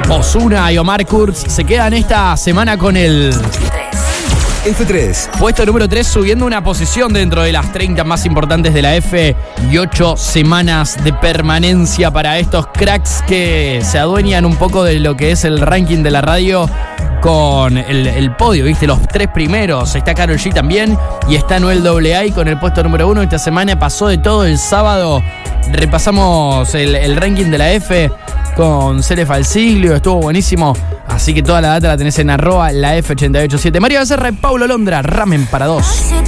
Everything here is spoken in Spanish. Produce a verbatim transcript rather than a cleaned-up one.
Ozuna y Omar Kurz se quedan esta semana con el F tres. puesto número tres, subiendo una posición dentro de las treinta más importantes de la F y ocho semanas de permanencia para estos cracks que se adueñan un poco de lo que es el ranking de la radio con el, el podio, ¿viste? Los tres primeros. Está Karol G también y está Noel doble A con el puesto número uno. Esta semana pasó de todo el sábado. Repasamos el, el ranking de la F con Cele Falsiglio, estuvo buenísimo. Así que toda la data la tenés en arroba la F ochenta y ocho siete. María Becerra y Paulo Londra, ramen para dos.